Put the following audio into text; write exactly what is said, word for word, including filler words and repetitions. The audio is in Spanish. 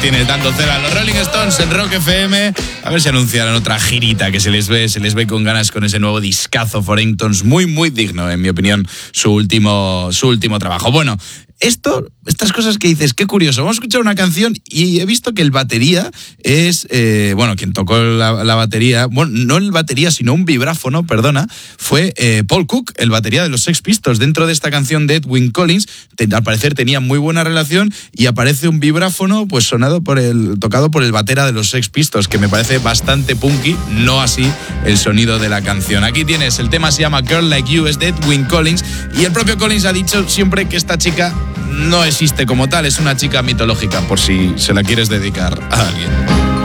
tienes dando cera a los Rolling Stones en Rock F M. A ver si anunciaran otra girita, que se les ve, se les ve con ganas con ese nuevo discazo Foreigntons, muy, muy digno, en mi opinión, su último, su último trabajo. Bueno, esto, estas cosas que dices, qué curioso. Vamos a escuchar una canción y he visto que el batería es, eh, bueno, quien tocó la, la batería, bueno, no el batería, sino un vibráfono, perdona, fue eh, Paul Cook, el batería de los Sex Pistols. Dentro de esta canción de Edwyn Collins, te, al parecer tenían muy buena relación y aparece un vibráfono, pues sonado por el, tocado por el batera de los Sex Pistols, que me parece bastante punky, no así el sonido de la canción. Aquí tienes, el tema se llama Girl Like You, es de Edwyn Collins, y el propio Collins ha dicho siempre que esta chica no existe como tal, es una chica mitológica, por si se la quieres dedicar a alguien.